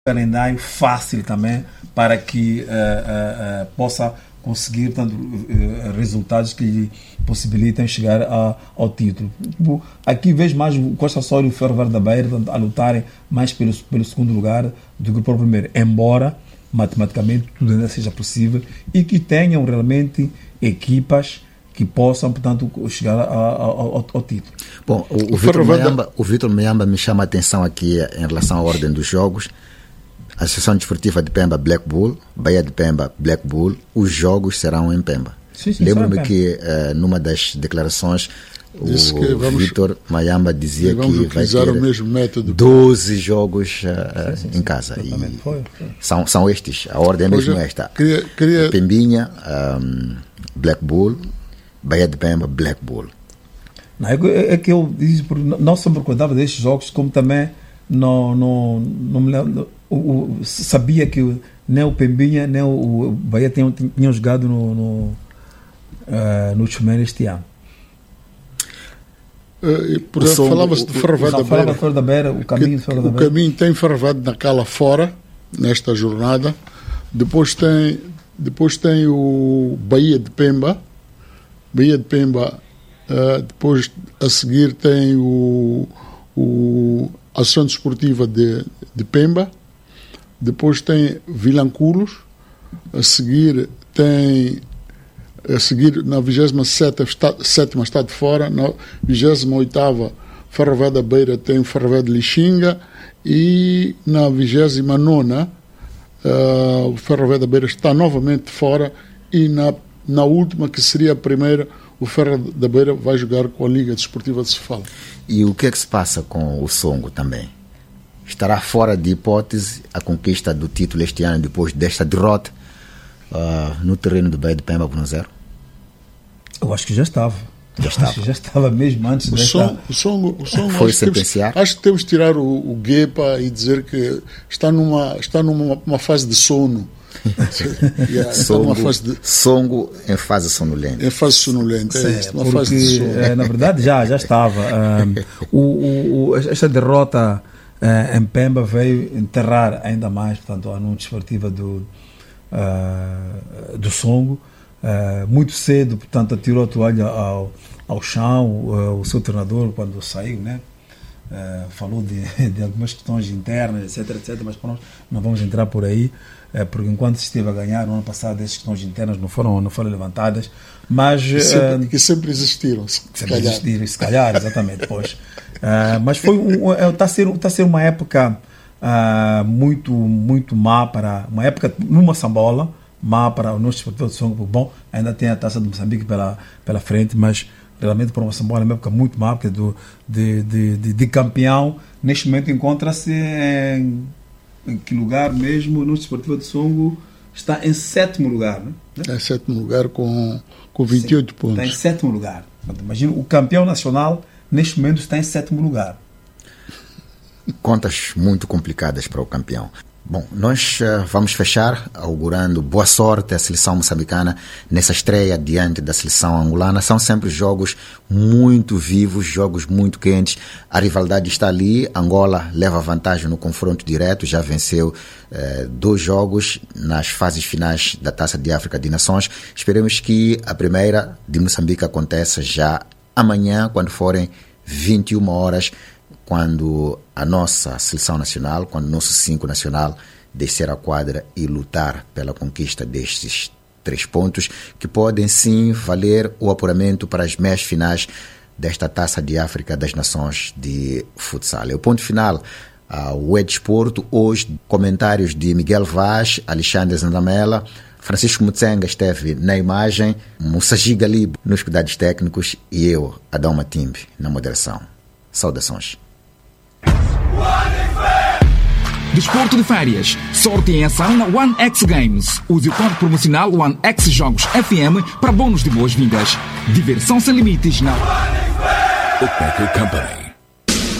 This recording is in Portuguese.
calendário fácil também para que possa conseguir tanto, resultados que lhe possibilitem chegar ao título. Aqui vejo mais o Costa Sol e o Ferroviário da Beira a lutarem mais pelo segundo lugar do que pelo primeiro, embora matematicamente tudo ainda seja possível e que tenham realmente equipas que possam, portanto, chegar ao título. Bom, o Vítor Meyamba me chama a atenção aqui em relação à ordem dos jogos. A Associação Desportiva de Pemba, Black Bull, Bahia de Pemba, Black Bull, os jogos serão em Pemba. Sim, lembro-me que numa das declarações o Vítor Meyamba dizia que vai ter o mesmo método. 12 jogos em casa. E foi. São estes, a ordem é mesmo esta. Pembinha, Black Bull, Bahia de Pemba, Black Bull. Não, é que eu disse, não só me recordava destes jogos, como também não me lembro. Sabia que nem o Pembinha nem o Bahia tinham jogado no Chumene este ano. Falava-se de Ferroviário da Beira, o caminho de Ferroviário da Beira. O caminho tem Ferroviário na Cala fora, nesta jornada. Depois tem o Bahia de Pemba. Depois a seguir tem a Associação Desportiva de Pemba. Depois tem Vilanculos. A seguir na 27ª está de fora. Na 28ª Ferroviário da Beira tem o Ferroviário de Lixinga. E na 29ª o Ferroviário da Beira está novamente de fora. E na última, que seria a primeira, o Ferroviário da Beira vai jogar com a Liga Desportiva de Sofala. E o que é que se passa com o Songo também? Estará fora de hipótese a conquista do título este ano depois desta derrota no terreno do Bahia de Pemba por 1-0? Eu acho que já estava. Já estava mesmo antes desta... O Songo foi sentenciado. Acho que temos de tirar o Guepa e dizer que está numa fase de sono. Songo em fase sonolenta. Fase de sono. Na verdade já estava. Esta derrota em Pemba veio enterrar ainda mais, portanto, a União Desportiva do Songo. Muito cedo, portanto, atirou a toalha ao chão. O seu treinador, quando saiu, né, falou de algumas questões internas, etc, mas pronto, não vamos entrar por aí, porque enquanto se esteve a ganhar no ano passado, essas questões internas não foram levantadas, mas que sempre existiram, se calhar, exatamente, pois. Mas está a ser uma época muito, muito má para uma época numa Sambola, má para o nosso Desportivo de Songo. Bom, ainda tem a Taça de Moçambique pela frente, mas realmente para uma Sambola é uma época muito má, porque de campeão neste momento encontra-se em que lugar mesmo? O nosso Desportivo de Songo está em 7º lugar, né? É 7º lugar com 28 pontos. Está em 7º lugar. Imagina, o campeão nacional neste momento está em 7º lugar. Contas muito complicadas para o campeão. Bom, nós vamos fechar augurando boa sorte à seleção moçambicana nessa estreia diante da seleção angolana. São sempre jogos muito vivos, jogos muito quentes. A rivalidade está ali. Angola leva vantagem no confronto direto, já venceu 2 jogos nas fases finais da Taça de África de Nações. Esperemos que a primeira de Moçambique aconteça já amanhã, quando forem 21 horas, quando a nossa seleção nacional, quando o nosso 5 nacional descer a quadra e lutar pela conquista destes 3 pontos, que podem sim valer o apuramento para as meias finais desta Taça de África das Nações de futsal. É o ponto final ao E-Desporto. Hoje, comentários de Miguel Vaz, Alexandre Zandamela, Francisco Mutsenga esteve na imagem, Mussaji Galib nos cuidados técnicos e eu, Adão Matimbe, na moderação. Saudações. Desporto de férias. Sorte em ação na One X Games. Use o código promocional One X Jogos FM para bônus de boas-vindas. Diversão sem limites na Bookmaker Company.